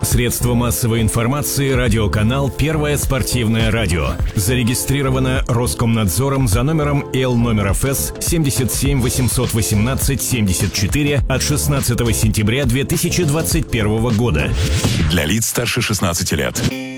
Средство массовой информации «Радиоканал Первое спортивное радио». Зарегистрировано Роскомнадзором за номером Л/ФС 77 818 74 от 16 сентября 2021 года. Для лиц старше 16 лет.